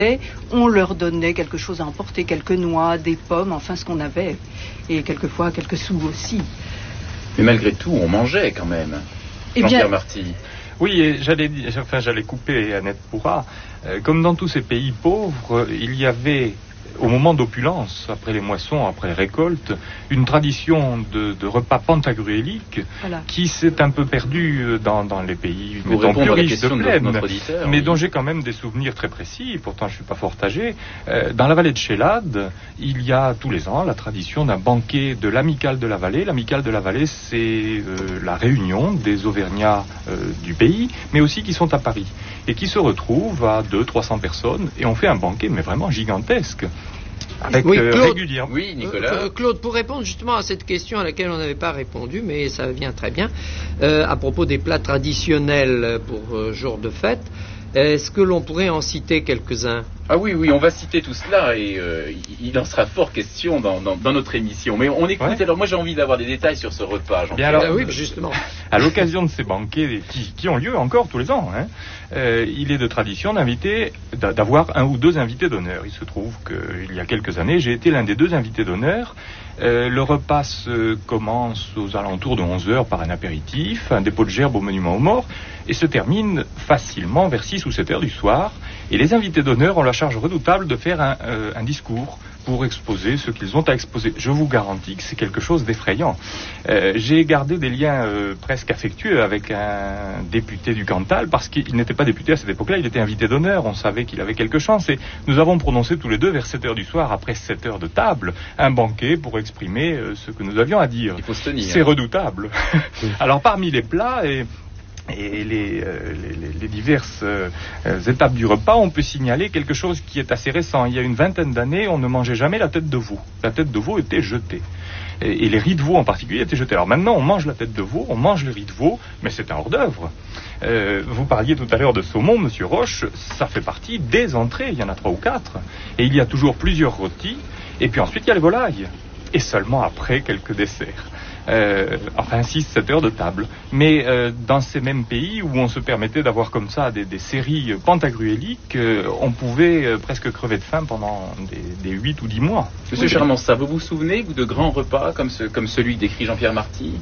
on leur donnait quelque chose à emporter, quelques noix, des pommes, enfin ce qu'on avait, et quelquefois quelques sous aussi. Mais malgré tout, on mangeait quand même. Jean-Pierre Marty. Oui, et j'allais couper Annette Pourra. Comme dans tous ces pays pauvres, il y avait, au moment d'opulence, après les moissons, après les récoltes, une tradition de repas pantagruéliques qui s'est un peu perdue dans les pays plus riches de plaine, mais dont j'ai quand même des souvenirs très précis, pourtant je ne suis pas fort âgé. Dans la vallée de Chélade, il y a tous les ans la tradition d'un banquet de l'Amicale de la Vallée. L'Amicale de la Vallée, c'est la réunion des Auvergnats du pays, mais aussi qui sont à Paris, et qui se retrouvent à 200-300 personnes, et on fait un banquet, mais vraiment gigantesque. Avec régulièrement. Oui, Nicolas. Claude, pour répondre justement à cette question à laquelle on n'avait pas répondu, mais ça vient très bien, à propos des plats traditionnels pour jour de fête, est-ce que l'on pourrait en citer quelques-uns ? Ah oui, on va citer tout cela et il en sera fort question dans notre émission. Mais on écoute, alors moi j'ai envie d'avoir des détails sur ce repas, Jean-Pierre. Alors, oui, justement. À l'occasion de ces banquets qui ont lieu encore tous les ans, il est de tradition d'avoir un ou deux invités d'honneur. Il se trouve qu'il y a quelques années, j'ai été l'un des 2 invités d'honneur. Le repas commence aux alentours de 11h par un apéritif, un dépôt de gerbes au monument aux morts, et se termine facilement vers 6 ou 7 heures du soir. Et les invités d'honneur ont la charge redoutable de faire un discours pour exposer ce qu'ils ont à exposer. Je vous garantis que c'est quelque chose d'effrayant. J'ai gardé des liens presque affectueux avec un député du Cantal, parce qu'il n'était pas député à cette époque-là, il était invité d'honneur, on savait qu'il avait quelque chance, et nous avons prononcé tous les deux vers 7 heures du soir, après 7 heures de table, un banquet pour exprimer ce que nous avions à dire. Il faut se tenir. C'est redoutable. Alors parmi les plats et les diverses étapes du repas, on peut signaler quelque chose qui est assez récent. Il y a une 20aine d'années, on ne mangeait jamais la tête de veau. La tête de veau était jetée. Et les riz de veau en particulier étaient jetés. Alors maintenant, on mange la tête de veau, on mange le riz de veau, mais c'est un hors-d'œuvre. Vous parliez tout à l'heure de saumon, Monsieur Roche, ça fait partie des entrées, il y en a 3 ou 4. Et il y a toujours plusieurs rôtis, et puis ensuite il y a les volailles. Et seulement après, quelques desserts. Enfin 6-7 heures de table. Mais dans ces mêmes pays où on se permettait d'avoir comme ça des séries pantagruéliques, on pouvait presque crever de faim pendant des 8 ou 10 mois. Monsieur Charmensat, vous vous souvenez, vous, de grands repas comme celui décrit Jean-Pierre Marty?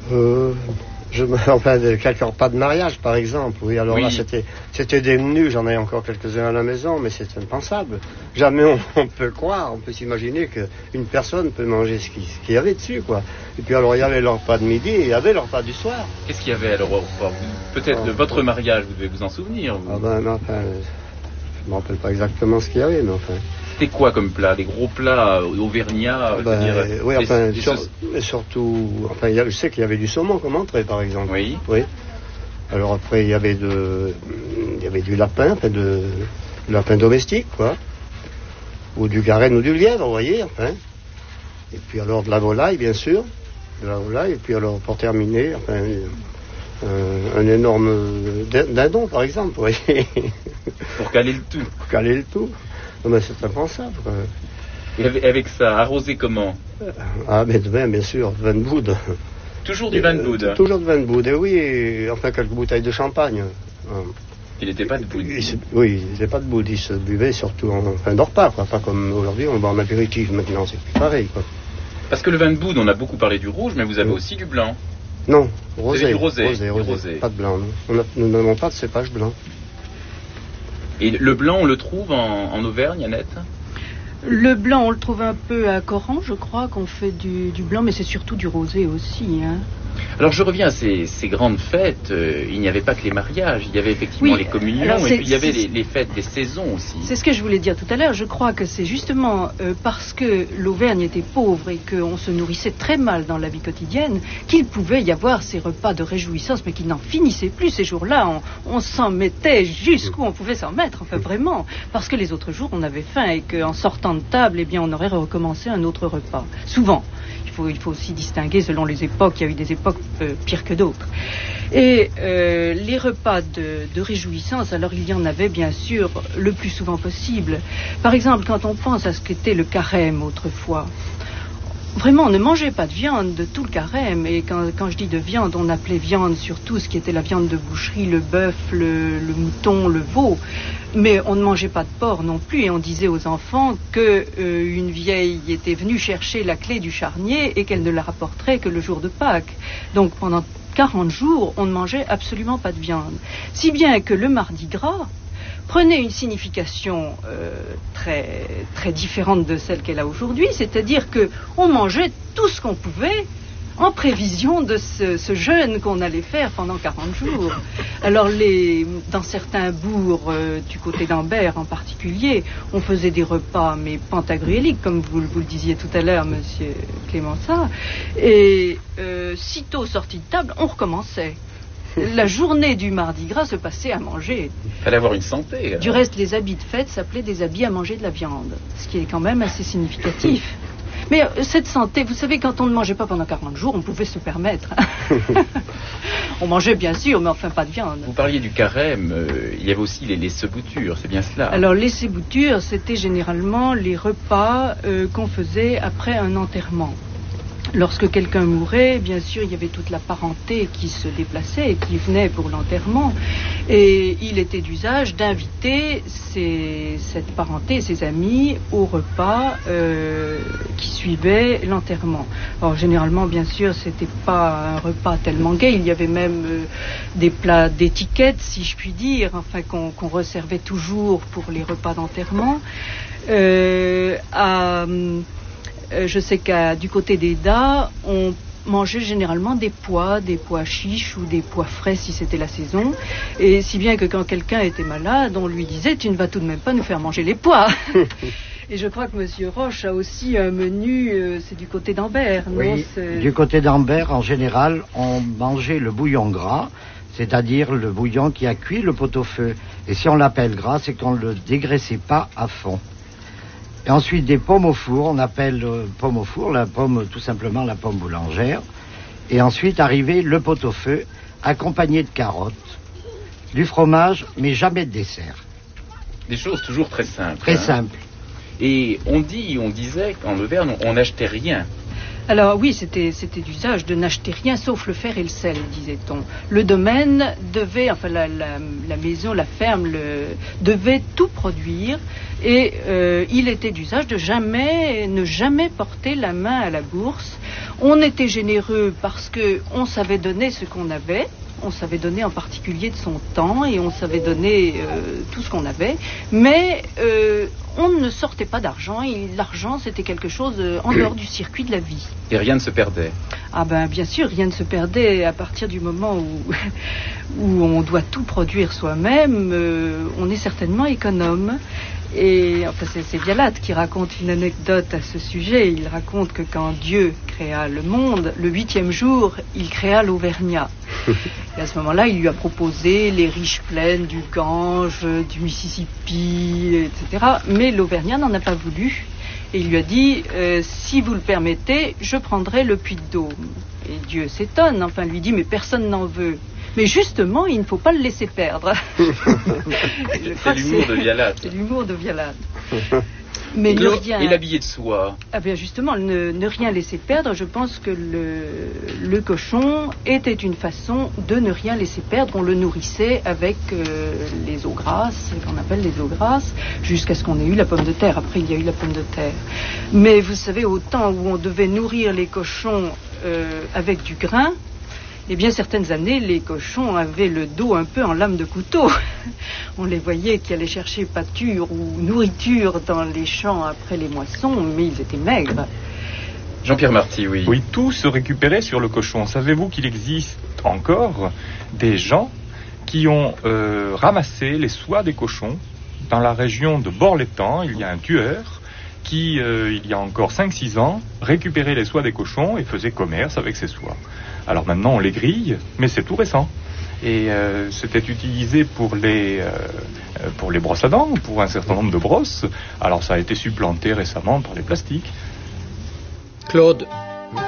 De quelques repas de mariage, par exemple. Oui, alors là, c'était des menus, j'en ai encore quelques-uns à la maison, mais c'est impensable. Jamais on peut croire, on peut s'imaginer qu'une personne peut manger ce qu'il y avait dessus, quoi. Et puis alors, il y avait le repas de midi et il y avait le repas du soir. Qu'est-ce qu'il y avait alors au repas? Peut-être de votre mariage, vous devez vous en souvenir. Vous. Non, enfin, je ne me rappelle pas exactement ce qu'il y avait, mais enfin... C'était quoi comme plat? Des gros plats auvergnats? Oui, enfin, surtout... Enfin, je sais qu'il y avait du saumon comme entrée, par exemple. Oui. Alors après, il y avait du lapin, enfin, du lapin domestique, quoi. Ou du garenne ou du lièvre, vous voyez, enfin. Et puis alors de la volaille, bien sûr. De la volaille, et puis alors, pour terminer, enfin... un énorme dindon, par exemple, vous voyez. Pour caler le tout. Pour caler le tout. Non, mais c'est impensable, quoi. Et avec ça, arrosé comment? Ah, mais de vin, bien sûr, de vin de boude. Toujours du vin de boude? Toujours de vin de boude, et oui, et enfin quelques bouteilles de champagne. Il n'était pas de boude? Oui, il n'était pas de boude, il se buvait surtout en fin de repas, quoi. Pas comme aujourd'hui, on boit en apéritif, maintenant c'est plus pareil, quoi. Parce que le vin de boude, on a beaucoup parlé du rouge, mais vous avez aussi du blanc. Non, rosé. Vous avez du rosé. Rosé. Pas de blanc, non. Nous n'avons pas de cépage blanc. Et le blanc, on le trouve en Auvergne, Annette? Le blanc, on le trouve un peu à Coran, je crois, qu'on fait du blanc, mais c'est surtout du rosé aussi, hein. Alors je reviens à ces grandes fêtes, il n'y avait pas que les mariages, il y avait effectivement les communions, et puis il y avait les fêtes des saisons aussi. C'est ce que je voulais dire tout à l'heure, je crois que c'est justement parce que l'Auvergne était pauvre et qu'on se nourrissait très mal dans la vie quotidienne, qu'il pouvait y avoir ces repas de réjouissance, mais qui n'en finissaient plus ces jours-là, on s'en mettait jusqu'où on pouvait s'en mettre, enfin vraiment, parce que les autres jours on avait faim et qu'en sortant de table, eh bien on aurait recommencé un autre repas, souvent. Il faut aussi distinguer selon les époques. Il y a eu des époques pires que d'autres. Et les repas de réjouissance, alors il y en avait bien sûr le plus souvent possible. Par exemple, quand on pense à ce qu'était le carême autrefois, vraiment, on ne mangeait pas de viande de tout le carême. Et quand je dis de viande, on appelait viande surtout ce qui était la viande de boucherie, le bœuf, le mouton, le veau. Mais on ne mangeait pas de porc non plus. Et on disait aux enfants qu'une vieille était venue chercher la clé du charnier et qu'elle ne la rapporterait que le jour de Pâques. Donc pendant 40 jours, on ne mangeait absolument pas de viande. Si bien que le Mardi Gras prenait une signification très, très différente de celle qu'elle a aujourd'hui, c'est-à-dire qu'on mangeait tout ce qu'on pouvait en prévision de ce jeûne qu'on allait faire pendant 40 jours. Alors, dans certains bourgs, du côté d'Ambert en particulier, on faisait des repas, mais pantagruéliques, comme vous le disiez tout à l'heure, monsieur Clémençat, et sitôt sorti de table, on recommençait. La journée du Mardi Gras se passait à manger. Il fallait avoir une santé. Alors. Du reste, les habits de fête s'appelaient des habits à manger de la viande, ce qui est quand même assez significatif. Mais cette santé, vous savez, quand on ne mangeait pas pendant 40 jours, on pouvait se permettre. On mangeait bien sûr, mais enfin pas de viande. Vous parliez du carême, il y avait aussi les seboutures, c'est bien cela? Alors les seboutures, c'était généralement les repas qu'on faisait après un enterrement. Lorsque quelqu'un mourait, bien sûr, il y avait toute la parenté qui se déplaçait et qui venait pour l'enterrement. Et il était d'usage d'inviter cette parenté, ses amis, au repas qui suivait l'enterrement. Alors, généralement, bien sûr, c'était pas un repas tellement gai. Il y avait même des plats d'étiquette, si je puis dire, enfin, qu'on resservait toujours pour les repas d'enterrement. Je sais du côté des Das, on mangeait généralement des pois chiches ou des pois frais si c'était la saison. Et si bien que quand quelqu'un était malade, on lui disait « Tu ne vas tout de même pas nous faire manger les pois !» Et je crois que M. Roche a aussi un menu, c'est du côté d'Ambert, non? Oui, du côté d'Ambert, en général, on mangeait le bouillon gras, c'est-à-dire le bouillon qui a cuit le pot-au-feu. Et si on l'appelle gras, c'est qu'on ne le dégraissait pas à fond. Et ensuite des pommes au four, on appelle pomme au four, la pomme, tout simplement la pomme boulangère. Et ensuite arrivait le pot-au-feu, accompagné de carottes, du fromage, mais jamais de dessert. Des choses toujours très simples. Très simples. Et on disait qu'en Auvergne, on n'achetait rien. Alors oui, c'était d'usage de n'acheter rien sauf le fer et le sel, disait-on. Le domaine devait, enfin la maison, la ferme, devait tout produire et il était d'usage de ne jamais porter la main à la bourse. On était généreux parce que on savait donner ce qu'on avait. On savait donner en particulier de son temps et on savait donner tout ce qu'on avait, mais on ne sortait pas d'argent et l'argent c'était quelque chose en dehors du circuit de la vie. Et rien ne se perdait? Ah ben bien sûr, rien ne se perdait à partir du moment où on doit tout produire soi-même, on est certainement économe. Et enfin, c'est Vialate qui raconte une anecdote à ce sujet. Il raconte que quand Dieu créa le monde, le 8e jour, il créa l'Auvergnat. Et à ce moment-là, il lui a proposé les riches plaines du Gange, du Mississippi, etc. Mais l'Auvergnat n'en a pas voulu. Et il lui a dit, si vous le permettez, je prendrai le puits de Dôme. Et Dieu s'étonne, enfin lui dit, mais personne n'en veut. Mais justement, il ne faut pas le laisser perdre. C'est l'humour de Vialate. C'est l'humour de Vialate. Mais et l'habillé de soie. Ah bien justement, ne rien laisser perdre, je pense que le cochon était une façon de ne rien laisser perdre. On le nourrissait avec les eaux grasses, qu'on appelle les eaux grasses, jusqu'à ce qu'on ait eu la pomme de terre. Après, il y a eu la pomme de terre. Mais vous savez, au temps où on devait nourrir les cochons avec du grain, eh bien, certaines années, les cochons avaient le dos un peu en lame de couteau. On les voyait qui allaient chercher pâture ou nourriture dans les champs après les moissons, mais ils étaient maigres. Jean-Pierre Marty, oui. Oui, tout se récupérait sur le cochon. Savez-vous qu'il existe encore des gens qui ont ramassé les soies des cochons dans la région de Bord-l'Étang? Il y a un tueur qui, il y a encore 5-6 ans, récupérait les soies des cochons et faisait commerce avec ces soies. Alors maintenant, on les grille, mais c'est tout récent. Et c'était utilisé pour les brosses à dents, pour un certain nombre de brosses. Alors ça a été supplanté récemment par les plastiques. Claude,